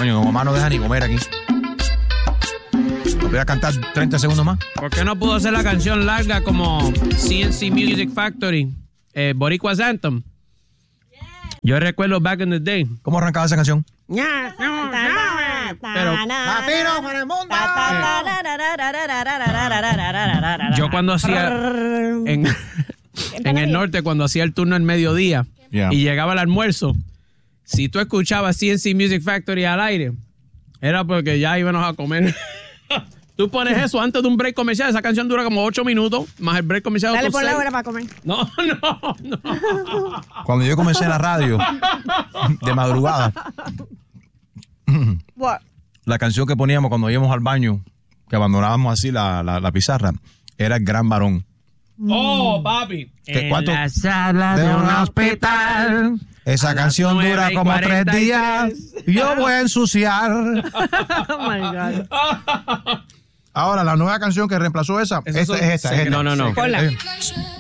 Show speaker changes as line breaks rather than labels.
Coño, mi mamá no deja ni comer aquí. Voy a cantar 30 segundos más.
¿Por qué no pudo hacer la canción larga como CNC Music Factory, Boricua's Anthem? Yo recuerdo back in the day.
¿Cómo arrancaba esa canción?
Pero
¡Latino para el mundo!
yo cuando hacía en el norte, cuando hacía el turno al mediodía y llegaba el almuerzo, si tú escuchabas CNC Music Factory al aire, era porque ya íbamos a comer. Tú pones eso antes de un break comercial. Esa canción dura como 8 minutos, más el break comercial.
Dale por la hora para comer.
No.
Cuando yo comencé en la radio, de madrugada, la canción que poníamos cuando íbamos al baño, que abandonábamos así la pizarra, era El Gran Varón.
Oh, papi.
¿Qué, cuánto?
En la sala de un hospital.
Esa canción dura como 3 días. Yo voy a ensuciar.
Oh my God.
Ahora, la nueva canción que reemplazó esa, esta es esta.
No.
Hola.